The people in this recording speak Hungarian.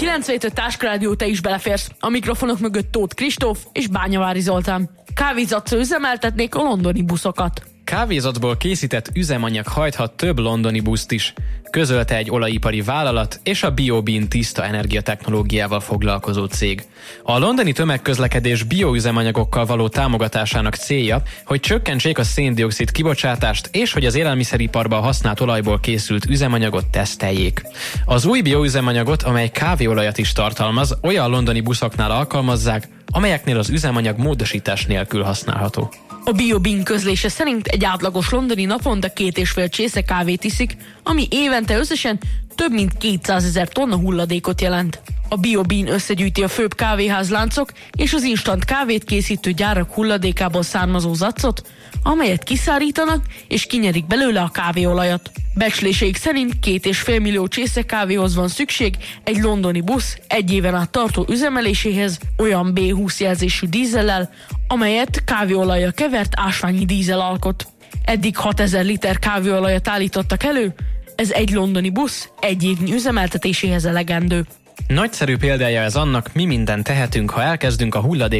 97.5 Táskarádió, te is beleférsz. A mikrofonok mögött Tóth Kristóf és Bányavári Zoltán. Kávézatszó üzemeltetnék a londoni buszokat. Kávézatból készített üzemanyag hajthat több londoni buszt is, közölte egy olajipari vállalat és a BioBean tiszta energiatechnológiával foglalkozó cég. A londoni tömegközlekedés bioüzemanyagokkal való támogatásának célja, hogy csökkentsék a szén-dioxid kibocsátást és hogy az élelmiszeriparban használt olajból készült üzemanyagot teszteljék. Az új bioüzemanyagot, amely kávéolajat is tartalmaz, olyan londoni buszoknál alkalmazzák, amelyeknél az üzemanyag módosítás nélkül használható. A BioBean közlése szerint egy átlagos londoni naponta 2,5 csésze kávét iszik, ami évente összesen több mint 200 000 tonna hulladékot jelent. A BioBean összegyűjti a főbb kávéházláncok és az instant kávét készítő gyárak hulladékából származó zacot, amelyet kiszárítanak és kinyerik belőle a kávéolajat. Becsléseik szerint 2,5 millió csésze kávéhoz van szükség egy londoni busz egy éven át tartó üzemeléséhez olyan B20 jelzésű dízellel, amelyet kávéolajjal kevert ásványi dízel alkot. Eddig 6000 liter kávéolajat állítottak elő, ez egy londoni busz egy évnyi üzemeltetéséhez elegendő. Nagyszerű példája ez annak, mi mindent tehetünk, ha elkezdünk a hulladék